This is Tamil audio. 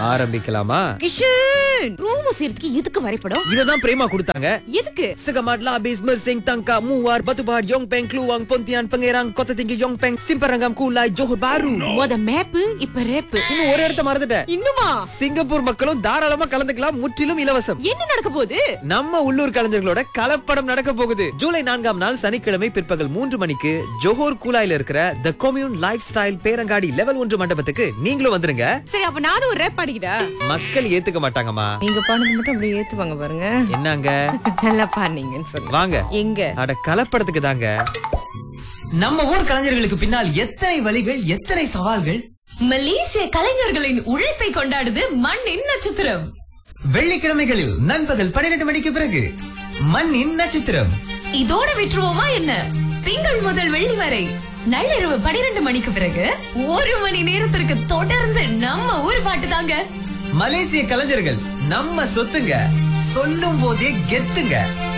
ஆரம்பிக்கலாமா? கிஷன் ரூம் சேர்த்துக்கு எதுக்கு வரைபடம்? இததான் பிரேமா கொடுத்தாங்க. எதுக்கு? Segamat Labis Mersing Tangka Muar Batubar Yongpeng Kluang Pontian Pangerang Kota Tinggi Yongpeng Simparangam Kulai Johor Bahru. மொத மேப் இப்ப ரேப். இன்னும் ஒரு இடத்த மறந்துட்டேன். இன்னுமா? சிங்கப்பூர் மக்களும் தாராளமா கலந்துக்கலாம், முற்றிலும் இலவசம். என்ன நடக்க போகுது? நம்ம உள்ளூர் கலைஞர்களோட கலப்படம் நடக்க போகுது. ஜூலை 4ஆம் நாள் சனிக்கிழமை பிற்பகல் 3 மணிக்கு ஜோஹர் கூலாயில இருக்கிற தி கம்யூன் லைஃப் ஸ்டைல் பேரங்காடி லெவல் 1 மண்டபத்துக்கு நீங்களும் வந்துருங்க. சரி, அப்ப நானும் ஒரு ரேப் பாடிக்கிறா. மக்கள் ஏத்துக்க மாட்டாங்கம்மா. நீங்க பாடுறது மட்டும் அப்படியே ஏத்துவாங்க பாருங்க. என்னங்க நல்லா பாடுனீங்கன்னு சொல்லுங்க. வாங்க. எங்க? அட கலப்படத்துக்கு தாங்க. நம்ம ஊர் கலைஞர்களுக்கு பின்னால் எத்தனை வழிகள், எத்தனை சவால்கள். மலேசிய கலைஞர்களின் உழைப்பை கொண்டாடுது மண்ணின் நட்சத்திரம். வெள்ளிக்கிழமைகளில் நண்பகல் 12 மணிக்கு பிறகு மண்ணின் நட்சத்திரம். இதோட விட்டுருவோமா என்ன? திங்கள் முதல் வெள்ளி வரை நள்ளிரவு 12 மணிக்கு பிறகு 1 மணி நேரத்திற்கு தொடர்ந்து நம்ம ஊர் பாட்டு தாங்க. மலேசிய கலைஞர்கள் நம்ம சொத்துங்க, சொல்லும் போதே கெத்துங்க.